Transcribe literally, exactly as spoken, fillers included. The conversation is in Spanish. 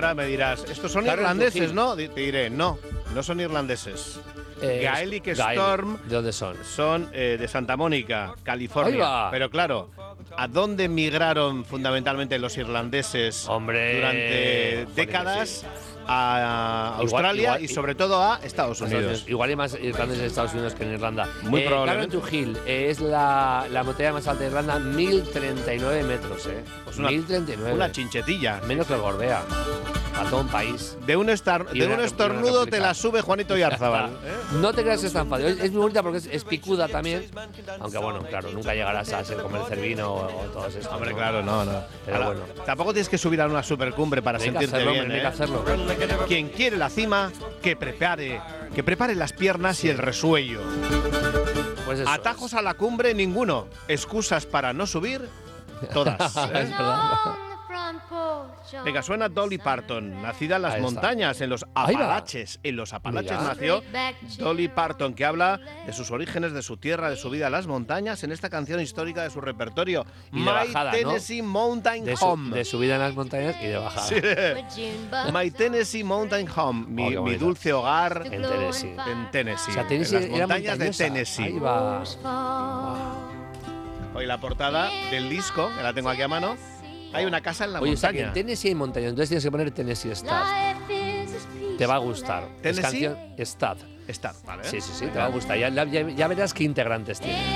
ahora me dirás, estos son Carol irlandeses, Tuchil. ¿no? Te diré, no, no son irlandeses. Eh, Gaelic Gaelic. Storm ¿De dónde son? son eh, de Santa Mónica, California. Ahí va. Pero claro, ¿a dónde migraron fundamentalmente los irlandeses Hombre, durante joder, décadas? sí. A Igual- Australia igual- y sobre todo a Estados Unidos. Igual hay más irlandeses en Estados Unidos que en Irlanda. Muy eh, probablemente. Carol Tuchil eh, es la, la montaña más alta de Irlanda, mil treinta y nueve metros, ¿eh? Pues una, mil treinta y nueve. una chinchetilla. Menos que el Gorbea. A todo un país. De un, estar, Y de una un rep- estornudo y una te réplica. la sube Juanito Yarzábal. ¿eh? No te creas que es tan fácil. Es, es muy bonita porque es, es picuda también. Aunque bueno, claro, nunca llegarás a ser como el Cervino o, o todos estos. Hombre, ¿no? claro, no, no. Pero Ahora, bueno. Tampoco tienes que subir a una supercumbre para Hay que sentirte hacerlo, bien. hombre, hay ¿eh? que hacerlo. Quien quiere la cima, que prepare, que prepare las piernas y el resuello. Pues eso. Atajos a la cumbre, ninguno. Excusas para no subir, todas. Es ¿eh? verdad. Venga, suena Dolly Parton, nacida en las Ahí está. montañas, en los Ahí va. Apalaches. En los Apalaches Mira. nació Dolly Parton, que habla de sus orígenes, de su tierra, de su vida en las montañas, en esta canción histórica de su repertorio, Y de My bajada, ¿no? Tennessee Mountain De, su, Home. de subida en las montañas y de bajada. Sí. My Tennessee Mountain Home, mi, Oh, qué mi bonito. dulce hogar En Tennessee. en Tennessee, O sea, Tennessee en las era montañas de montañosa. Tennessee. Ahí va. Hoy la portada del disco, que la tengo aquí a mano, hay una casa en la Oye, o sea, que montaña. en Tennessee hay montañas, entonces tienes que poner Tennessee Stat. Te va a gustar. Es ¿Tennessee? canción Stat. Está, ¿vale? Sí, sí, sí, te va a gustar. Ya, ya- ya verás qué integrantes tiene.